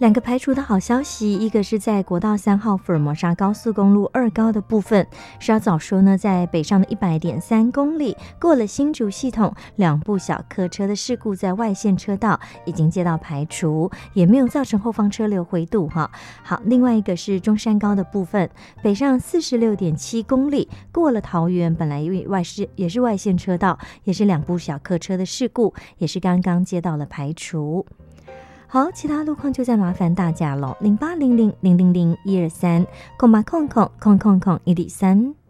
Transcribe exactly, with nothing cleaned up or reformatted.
两个排除的好消息，一个是在国道三号福尔摩沙高速公路二高的部分，是要早说呢，在北上的一百点三公里过了新竹系统，两部小客车的事故在外线车道已经接到排除，也没有造成后方车流回堵哈。好，另外一个是中山高的部分，北上四十六点七公里过了桃园，本来因为外是也是外线车道，也是两部小客车的事故，也是刚刚接到了排除。好，其他路况就再麻烦大家了，零八零零零零零一二三，空八空空空空空一点三。